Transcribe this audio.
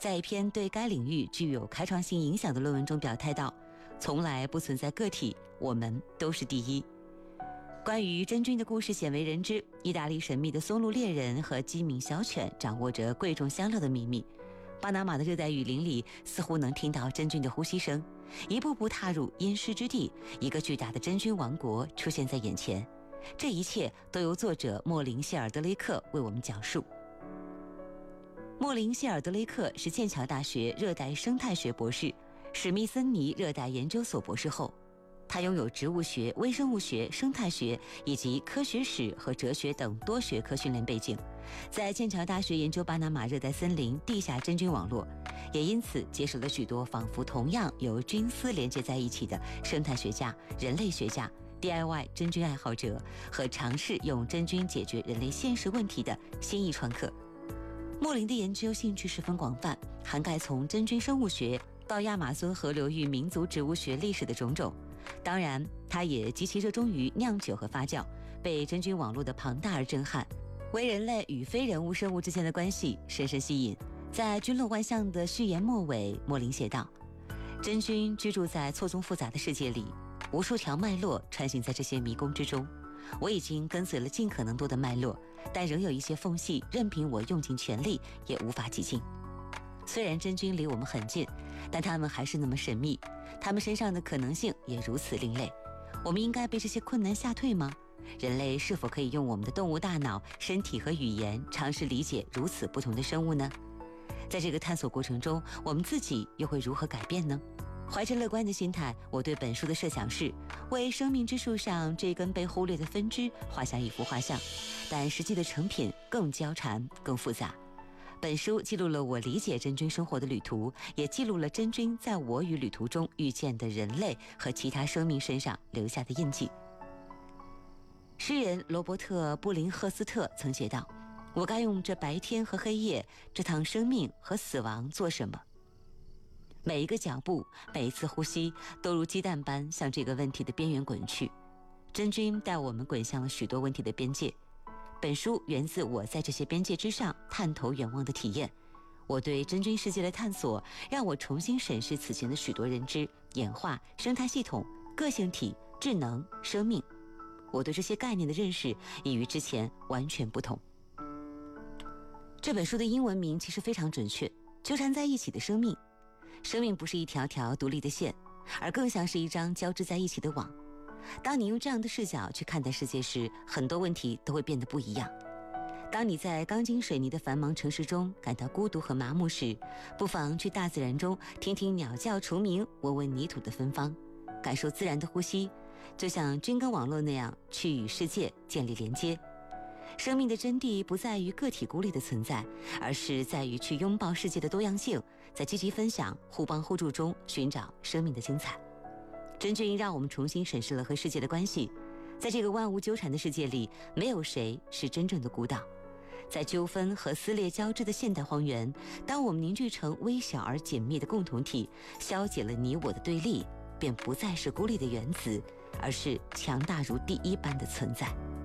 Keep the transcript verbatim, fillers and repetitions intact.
在一篇对该领域具有开创性影响的论文中表态道，从来不存在个体，我们都是第一。关于真菌的故事鲜为人知，意大利神秘的松露猎人和机敏小犬掌握着贵重香料的秘密。巴拿马的热带雨林里似乎能听到真菌的呼吸声，一步步踏入阴湿之地，一个巨大的真菌王国出现在眼前。这一切都由作者莫林谢尔德雷克为我们讲述。莫林谢尔德雷克是剑桥大学热带生态学博士，史密森尼热带研究所博士后。他拥有植物学、微生物学、生态学以及科学史和哲学等多学科训练背景，在剑桥大学研究巴拿马热带森林地下真菌网络，也因此结识了许多仿佛同样由菌丝连接在一起的生态学家、人类学家、D I Y 真菌爱好者和尝试用真菌解决人类现实问题的新艺创客。莫林的研究兴趣十分广泛，涵盖从真菌生物学到亚马孙河流域民族植物学历史的种种。当然，他也极其热衷于酿酒和发酵，被真菌网络的庞大而震撼，为人类与非人物生物之间的关系深深吸引。在君乐万象的序言末尾，莫林写道：真菌居住在错综复杂的世界里，无数条脉络穿行在这些迷宫之中。我已经跟随了尽可能多的脉络，但仍有一些缝隙，任凭我用尽全力也无法挤进。虽然真菌离我们很近，但它们还是那么神秘，它们身上的可能性也如此另类。我们应该被这些困难吓退吗？人类是否可以用我们的动物大脑、身体和语言尝试理解如此不同的生物呢？在这个探索过程中，我们自己又会如何改变呢？怀着乐观的心态，我对本书的设想是为生命之树上这根被忽略的分支画下一幅画像，但实际的成品更交缠、更复杂。本书记录了我理解真菌生活的旅途，也记录了真菌在我与旅途中遇见的人类和其他生命身上留下的印记。诗人罗伯特·布林赫斯特曾写道：我该用这白天和黑夜，这趟生命和死亡做什么？每一个脚步，每一次呼吸，都如鸡蛋般向这个问题的边缘滚去。真菌带我们滚向了许多问题的边界。本书源自我在这些边界之上探头远望的体验。我对真菌世界的探索，让我重新审视此前的许多认知、演化、生态系统、个性体、智能、生命。我对这些概念的认识已与之前完全不同。这本书的英文名其实非常准确，纠缠在一起的生命。生命不是一条条独立的线，而更像是一张交织在一起的网。当你用这样的视角去看待世界时，很多问题都会变得不一样。当你在钢筋水泥的繁忙城市中感到孤独和麻木时，不妨去大自然中听听鸟叫虫鸣，闻闻泥土的芬芳，感受自然的呼吸，就像菌根网络那样去与世界建立连接。生命的真谛不在于个体孤立的存在，而是在于去拥抱世界的多样性，在积极分享、互帮互助中寻找生命的精彩。真菌让我们重新审视了和世界的关系。在这个万物纠缠的世界里，没有谁是真正的孤岛。在纠纷和撕裂交织的现代荒原，当我们凝聚成微小而紧密的共同体，消解了你我的对立，便不再是孤立的原子，而是强大如第一般的存在。